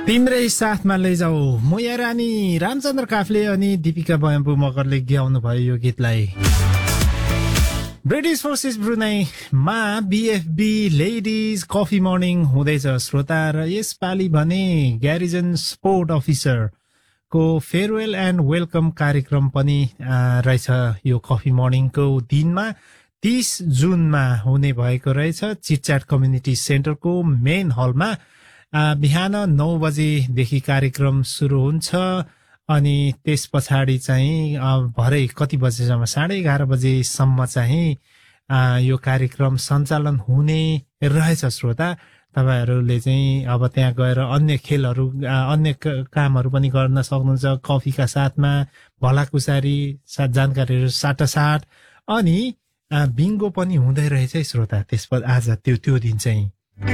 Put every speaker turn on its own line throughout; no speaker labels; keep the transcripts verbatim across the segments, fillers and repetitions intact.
तिम्रै साथमा लैजाऊ मोया रानी रामचन्द्र काफले अनि दीपिका बयाम्बु मगरले गाउनु भयो यो गीतलाई। British forces ब्रुनाईमा बीएफबी ladies coffee morning हुँदैछ श्रोता, र यसपालि भने ग्यारिजन स्पोर्ट अफिसर को फेयरवेल एन्ड वेलकम कार्यक्रम पनि रहेछ यो कफी मर्निङको दिनमा तीस जुनमा हुने भएको रहेछ। चिटच्याट कम्युनिटी सेन्टरको मेन हलमा बिहान नौ बजेदेखि कार्यक्रम सुरु हुन्छ अनि त्यस पछाडि चाहिँ भरे कति बजेसम्म साढे एघार बजेसम्म चाहिँ यो कार्यक्रम सञ्चालन हुने रहेछ श्रोता। तपाईहरूले चाहिँ अब त्यहाँ गएर अन्य खेलहरू अन्य कामहरू पनि गर्न सक्नुहुन्छ कफीका साथमा, भलाकुसारी साथ जानकारीहरू साटासाट अनि बिङ्गो पनि हुँदै रहेछ श्रोता त्यसपछि आज त्यो त्यो दिन चाहिँ।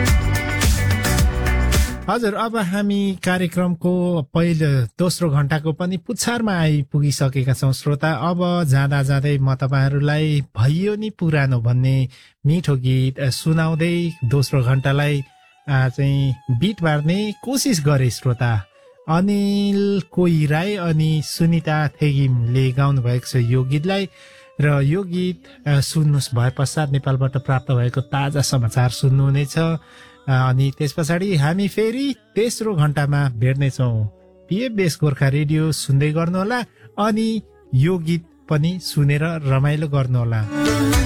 हजुर, अब हामी कार्यक्रमको पहिलो दोस्रो घण्टाको पनि पुच्छारमा आइपुगिसकेका छौँ श्रोता। अब जाँदा जाँदै म तपाईँहरूलाई भइयो नि पुरानो भन्ने मिठो गीत सुनाउँदै दोस्रो घण्टालाई चाहिँ बिट मार्ने कोसिस गरे श्रोता। अनिल कोइराई अनि सुनिता थेगिमले गाउनु भएको छ यो गीतलाई, र यो गीत सुन्नुहोस् भए पश्चात नेपालबाट प्राप्त भएको ताजा समाचार सुन्नुहुनेछ। अनि त्यस पछाडि हामी फेरि तेस्रो घण्टामा भेट्नेछौँ। पिएफबेस गोर्खा रेडियो सुन्दै गर्नुहोला अनि यो गीत पनि सुनेर रमाइलो गर्नुहोला।